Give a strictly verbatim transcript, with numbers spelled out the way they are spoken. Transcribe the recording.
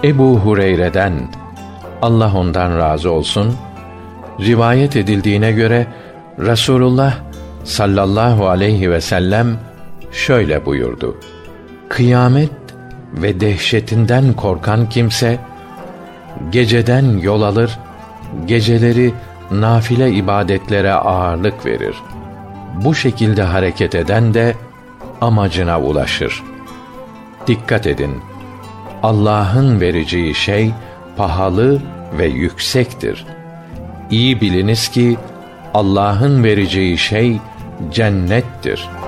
Ebu Hureyre'den, Allah ondan razı olsun, rivayet edildiğine göre Resulullah sallallahu aleyhi ve sellem şöyle buyurdu: Kıyamet ve dehşetinden korkan kimse geceden yol alır, geceleri nafile ibadetlere ağırlık verir. Bu şekilde hareket eden de amacına ulaşır. Dikkat edin, Allah'ın vereceği şey pahalı ve yüksektir. İyi biliniz ki Allah'ın vereceği şey cennettir.